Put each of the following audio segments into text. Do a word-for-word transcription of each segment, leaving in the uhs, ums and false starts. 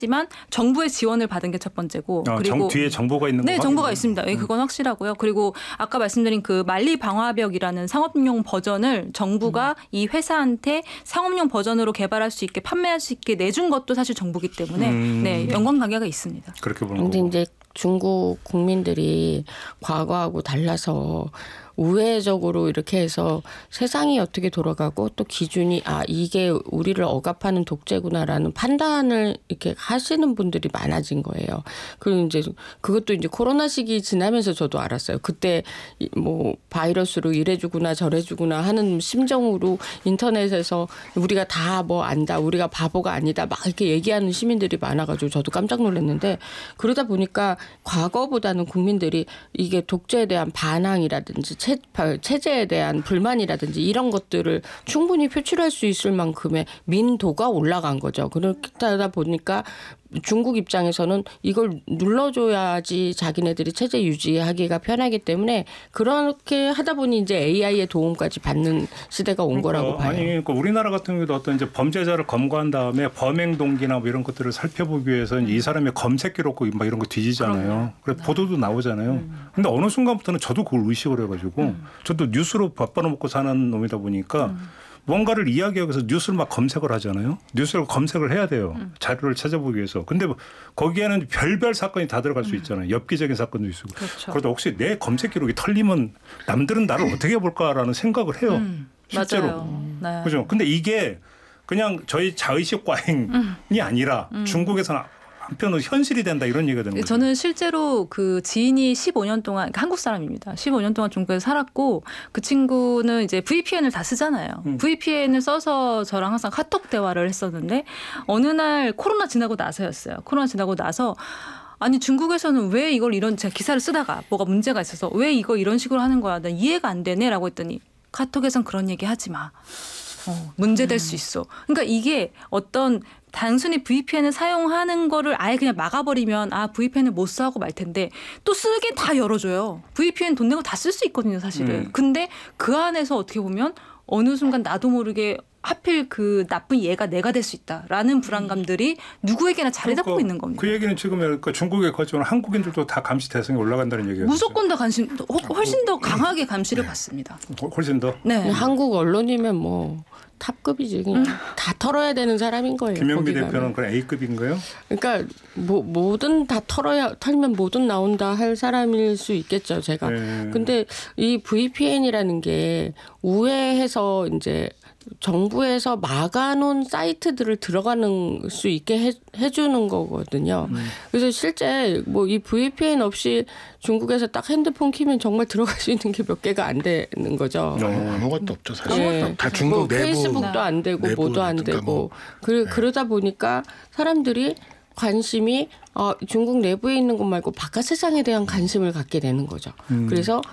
하지만 정부의 지원을 받은 게 첫 번째고 어, 그리고 정, 뒤에 정보가 있는 거 네, 정보가 있습니다. 예, 그건 확실하고요. 그리고 아까 말씀드린 그 만리 방화벽이라는 상업용 버전을 정부가 음. 이 회사한테 상업용 버전으로 개발할 수 있게 판매할 수 있게 내준 것도 사실 정부기 때문에 음. 네, 연관관계가 있습니다. 그렇게 보는 근데 거고. 이제 중국 국민들이 과거하고 달라서 우회적으로 이렇게 해서 세상이 어떻게 돌아가고 또 기준이 아 이게 우리를 억압하는 독재구나라는 판단을 이렇게 하시는 분들이 많아진 거예요. 그리고 이제 그것도 이제 코로나 시기 지나면서 저도 알았어요. 그때 뭐 바이러스로 이래주구나 저래주구나 하는 심정으로 인터넷에서 우리가 다 뭐 안다, 우리가 바보가 아니다 막 이렇게 얘기하는 시민들이 많아가지고 저도 깜짝 놀랐는데 그러다 보니까 과거보다는 국민들이 이게 독재에 대한 반항이라든지 체, 체제에 대한 불만이라든지 이런 것들을 충분히 표출할 수 있을 만큼의 민도가 올라간 거죠. 그렇다 보니까 중국 입장에서는 이걸 눌러줘야지 자기네들이 체제 유지하기가 편하기 때문에 그렇게 하다 보니 이제 에이아이의 도움까지 받는 시대가 온 그러니까, 거라고 봐요. 아니, 그러니까 우리나라 같은 경우도 어떤 이제 범죄자를 검거한 다음에 범행 동기나 뭐 이런 것들을 살펴보기 위해서 음. 이 사람의 검색 기록 막 이런 거 뒤지잖아요. 그래 네. 보도도 나오잖아요. 음. 근데 어느 순간부터는 저도 그걸 의식을 해가지고 음. 저도 뉴스로 밥 벌어먹고 사는 놈이다 보니까 음. 뭔가를 이야기하기 위해서 뉴스를 막 검색을 하잖아요. 뉴스를 검색을 해야 돼요. 음. 자료를 찾아보기 위해서. 근데 거기에는 별별 사건이 다 들어갈 수 있잖아요. 엽기적인 사건도 있고. 그렇죠. 그러다 혹시 내 검색 기록이 털리면 남들은 나를 어떻게 볼까라는 생각을 해요. 음. 실제로. 맞아요. 네. 그죠. 근데 이게 그냥 저희 자의식 과잉이 음. 아니라 음. 중국에서는 한편으로 현실이 된다 이런 얘기가 되는 거죠. 저는 실제로 그 지인이 십오 년 동안 그러니까 한국 사람입니다. 십오 년 동안 중국에서 살았고 그 친구는 이제 브이피엔을 다 쓰잖아요. 음. 브이피엔을 써서 저랑 항상 카톡 대화를 했었는데 어느 날 코로나 지나고 나서였어요. 코로나 지나고 나서 아니 중국에서는 왜 이걸 이런 제가 기사를 쓰다가 뭐가 문제가 있어서 왜 이거 이런 식으로 하는 거야. 난 이해가 안 되네라고 했더니 카톡에선 그런 얘기 하지 마. 어, 문제될 음. 수 있어. 그러니까 이게 어떤 단순히 브이피엔을 사용하는 거를 아예 그냥 막아버리면 아 브이피엔을 못 써 하고 말 텐데 또 쓰게 다 열어줘요. 브이피엔 돈 내고 다 쓸 수 있거든요 사실은. 음. 근데 그 안에서 어떻게 보면 어느 순간 나도 모르게 하필 그 나쁜 얘가 내가 될 수 있다라는 불안감들이 누구에게나 자리 잡고 그러니까 있는 겁니다. 그 얘기는 지금 그러니까 중국에 거쳐온 한국인들도 다 감시 대상에 올라간다는 얘기예요. 무조건 다 감시, 훨씬 더 강하게 감시를 네. 받습니다. 훨씬 더? 네. 한국 언론이면 뭐 탑급이지. 그냥 음. 다 털어야 되는 사람인 거예요. 김영미 대표는 그럼 A급인 거예요? 그러니까 뭐 뭐든 다 털어야 털면 뭐든 나온다 할 사람일 수 있겠죠. 제가. 네. 근데 이 브이피엔이라는 게 우회해서 이제 정부에서 막아놓은 사이트들을 들어가는 수 있게 해, 해주는 거거든요. 음. 그래서 실제 뭐 이 브이피엔 없이 중국에서 딱 핸드폰 키면 정말 들어갈 수 있는 게 몇 개가 안 되는 거죠. 어, 아무것도 없죠 사실. 네. 다 중국 뭐 내부. 페이스북도 안 되고 뭐도 안 되고. 뭐. 그, 네. 그러다 보니까 사람들이 관심이 어, 중국 내부에 있는 것 말고 바깥 세상에 대한 관심을 갖게 되는 거죠. 음. 그래서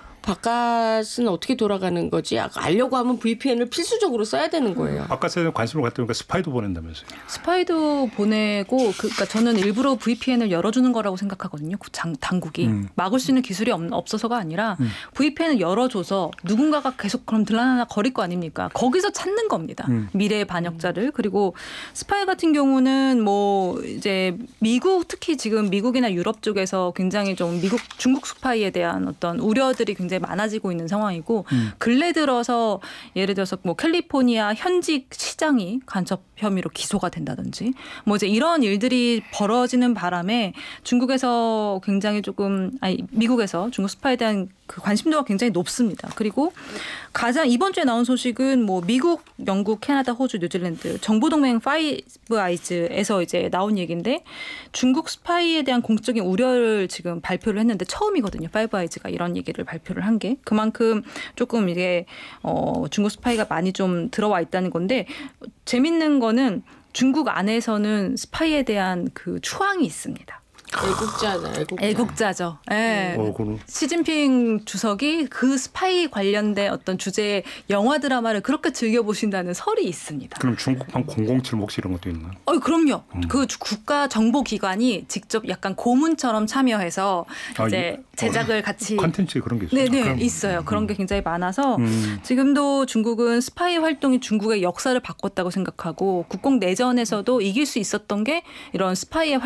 바깥은 어떻게 돌아가는 거지? 알려고 하면 브이피엔을 필수적으로 써야 되는 거예요. 바깥에 관심을 갖다 보니까 스파이도 보낸다면서요. 스파이도 보내고 그러니까 저는 일부러 브이피엔을 열어주는 거라고 생각하거든요. 장, 당국이. 음. 막을 수 있는 기술이 없, 없어서가 아니라 음. 브이피엔을 열어줘서 누군가가 계속 그럼 들라나 거릴 거 아닙니까? 거기서 찾는 겁니다. 음. 미래의 반역자를. 그리고 스파이 같은 경우는 뭐 이제 미국 특히 지금 미국이나 유럽 쪽에서 굉장히 좀 미국 중국 스파이에 대한 어떤 우려들이 굉장히 많아지고 있는 상황이고 음. 근래 들어서 예를 들어서 뭐 캘리포니아 현직 시장이 간첩 혐의로 기소가 된다든지 뭐 이제 이런 일들이 벌어지는 바람에 중국에서 굉장히 조금 아니 미국에서 중국 스파이에 대한 그 관심도가 굉장히 높습니다. 그리고 가장 이번 주에 나온 소식은 뭐 미국, 영국, 캐나다, 호주, 뉴질랜드 정보동맹 파이브 아이즈에서 이제 나온 얘기인데 중국 스파이에 대한 공적인 우려를 지금 발표를 했는데 처음이거든요. 파이브 아이즈가 이런 얘기를 발표를 한 게 그만큼 조금 이게 어, 중국 스파이가 많이 좀 들어와 있다는 건데 재밌는 거는 중국 안에서는 스파이에 대한 그 추앙이 있습니다. 애국자잖아, 애국자. 애국자죠. 예. 어, 그럼. 시진핑 주석이 그 스파이 관련된 어떤 주제의 영화 드라마를 그렇게 즐겨 보신다는 설이 있습니다. 그럼 중국판 공공칠 혹시 이런 것도 있나? 어, 그럼요. 음. 그 국가 정보 기관이 직접 약간 고문처럼 참여해서 아, 이제 이- 제작을 같이 컨텐츠 그런 게 있어요. 네네 그럼- 있어요. 그런 게 굉장히 많아서 음. 지금도 중국은 스파이 활동이 중국의 역사를 바꿨다고 생각하고 국공 내전에서도 이길 수 있었던 게 이런 스파이의